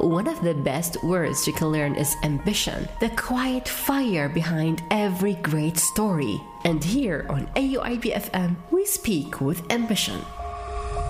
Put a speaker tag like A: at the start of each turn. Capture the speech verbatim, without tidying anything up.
A: One of the best words you can learn is ambition, the quiet fire behind every great story. And here on A U I B F M, we speak with ambition.